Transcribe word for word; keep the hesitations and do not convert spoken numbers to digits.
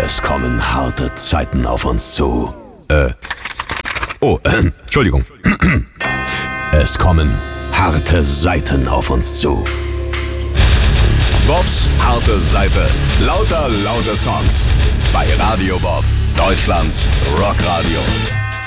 Es kommen harte Zeiten auf uns zu. Äh. Oh, äh, Entschuldigung. Es kommen harte Seiten auf uns zu. Bobs harte Seite. Lauter, laute Songs. Bei Radio Bob. Deutschlands Rockradio.